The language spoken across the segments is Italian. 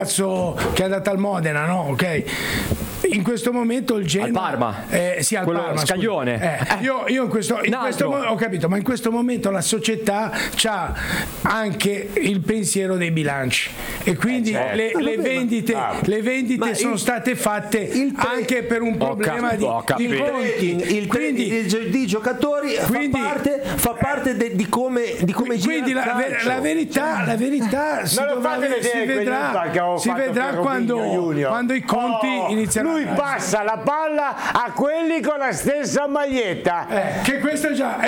che è andato al Modena, no? Ok. In questo momento il Genoa al Parma, sì, al quello Parma, Scaglione. Io in questo ho capito, ma in questo momento la società c'ha anche il pensiero dei bilanci e quindi le vendite sono state fatte anche per un problema di conti. Il trading di giocatori fa parte di come quindi la verità si vedrà quando i conti iniziano. Lui passa la palla a quelli con la stessa maglietta. Che questo è già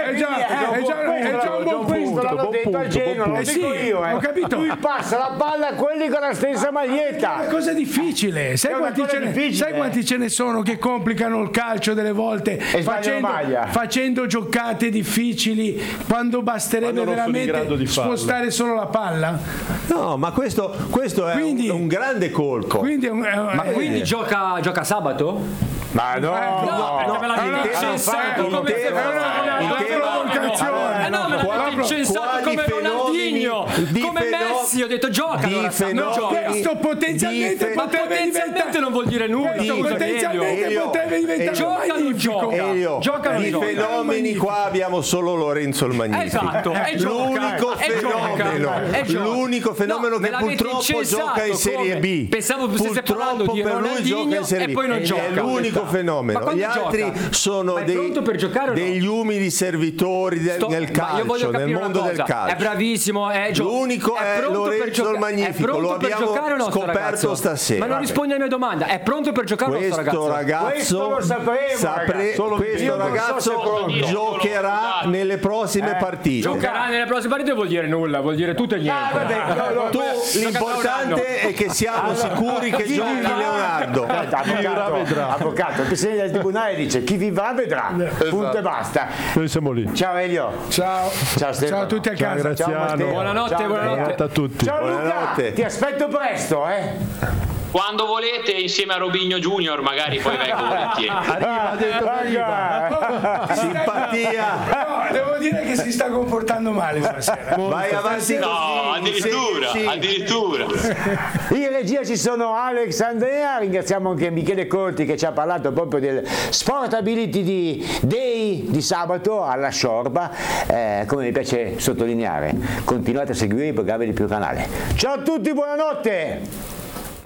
un buon punto. L'hanno detto al Genoa, lo dico io. Ho capito. Lui passa la palla a quelli con la stessa maglietta. È una cosa difficile. Sai quanti ce ne sono che complicano il calcio delle volte facendo giocate difficili quando basterebbe veramente spostare solo la palla? No, ma questo è un grande colpo. Quindi gioca sabato? Ma no, me l'avete incensato come come Ronaldinho, come Messi, ho detto gioca. Questo potenzialmente non vuol dire nulla. Potenzialmente potrebbe diventare magnifico. Gioca di fenomeni qua abbiamo solo Lorenzo il Magnifico. Esatto, l'unico fenomeno che purtroppo gioca in Serie B. Pensavo stesse parlando di Ronaldinho e poi non gioca. È l'unico fenomeno. Gli altri sono degli umili servitori nel calcio, nel mondo del calcio. È bravissimo, l'unico è Lorenzo il Magnifico, lo abbiamo scoperto stasera. Ma non rispondi alla mia domanda, è pronto per giocare questo ragazzo? Questo ragazzo giocherà nelle prossime partite. Giocherà nelle prossime partite vuol dire nulla, vuol dire tutto e niente. L'importante è che siamo sicuri che giochi Leonardo. Avvocato, il presidente del tribunale dice chi vivrà vedrà. Punto e basta. Noi siamo lì. Ciao Elio. Ciao Stefano. Ciao a tutti a casa. Graziano. Buonanotte a tutti. Ciao Luca, ti aspetto presto, Quando volete, insieme a Robinho Junior, magari poi vengo volentieri. Simpatia. No, devo dire che si sta comportando male stasera. Vai avanti. No, addirittura. In regia ci sono Alex Andrea, ringraziamo anche Michele Colti che ci ha parlato proprio del Sportability Day di sabato alla Sciorba. Come mi piace sottolineare, continuate a seguire i programmi del Più Canale. Ciao a tutti, buonanotte!